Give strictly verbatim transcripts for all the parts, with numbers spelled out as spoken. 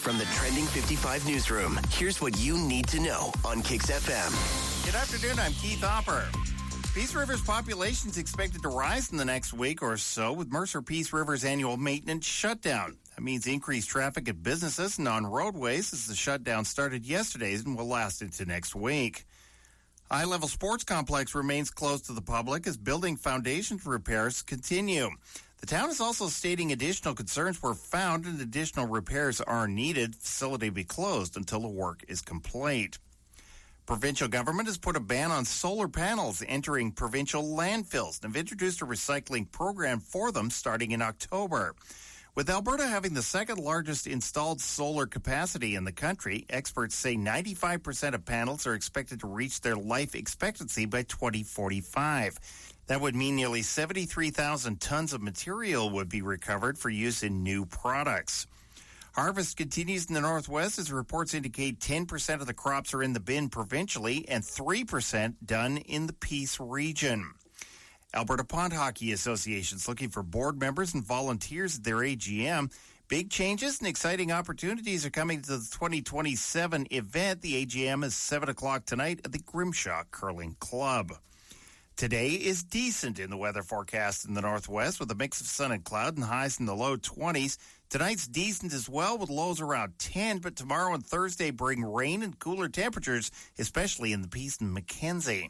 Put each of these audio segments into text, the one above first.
From the Trending fifty-five newsroom, here's what you need to know on Kix F M. Good afternoon, I'm Keith Hopper. Peace River's population is expected to rise in the next week or so with Mercer Peace River's annual maintenance shutdown. That means increased traffic at businesses and on roadways as the shutdown started yesterday and will last into next week. High Level Sports Complex remains closed to the public as building foundation repairs continue. The town is also stating additional concerns were found and additional repairs are needed. Facility will be closed until the work is complete. Provincial government has put a ban on solar panels entering provincial landfills and have introduced a recycling program for them starting in October. With Alberta having the second largest installed solar capacity in the country, experts say ninety-five percent of panels are expected to reach their life expectancy by twenty forty-five. That would mean nearly seventy-three thousand tons of material would be recovered for use in new products. Harvest continues in the Northwest as reports indicate ten percent of the crops are in the bin provincially and three percent done in the Peace region. Alberta Pond Hockey Association is looking for board members and volunteers at their A G M. Big changes and exciting opportunities are coming to the twenty twenty-seven event. The A G M is seven o'clock tonight at the Grimshaw Curling Club. Today is decent in the weather forecast in the Northwest with a mix of sun and cloud and highs in the low twenties. Tonight's decent as well with lows around ten, but tomorrow and Thursday bring rain and cooler temperatures, especially in the Peace and Mackenzie.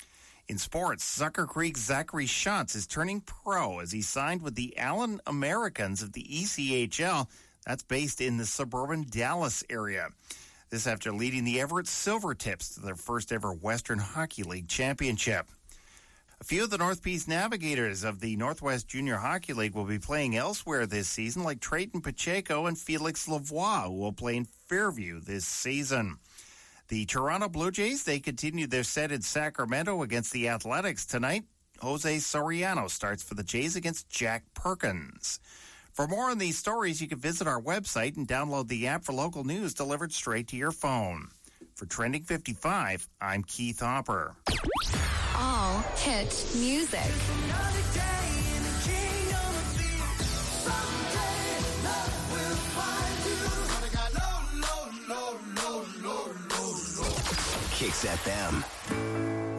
In sports, Sucker Creek's Zachary Schatz is turning pro as he signed with the Allen Americans of the E C H L. That's based in the suburban Dallas area. This after leading the Everett Silvertips to their first ever Western Hockey League championship. A few of the North Peace Navigators of the Northwest Junior Hockey League will be playing elsewhere this season, like Trayton Pacheco and Felix Lavoie, who will play in Fairview this season. The Toronto Blue Jays, they continue their set in Sacramento against the Athletics tonight. Jose Soriano starts for the Jays against Jack Perkins. For more on these stories, you can visit our website and download the app for local news delivered straight to your phone. For Trending fifty-five, I'm Keith Hopper. All hit music. Kix F M.